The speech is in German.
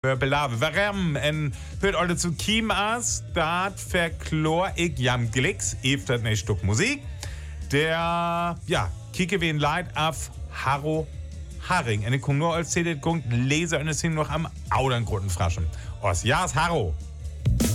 Belave. Warum? En hört alle zu Kiem as, dat verklor ich jam Glicks, efter ein Stück Musik. Der, kicke wen leid auf Harro Haring. En ich komm nur als CD, lese und es hin noch am Auderngrund fraschen. Os, ja, Harro.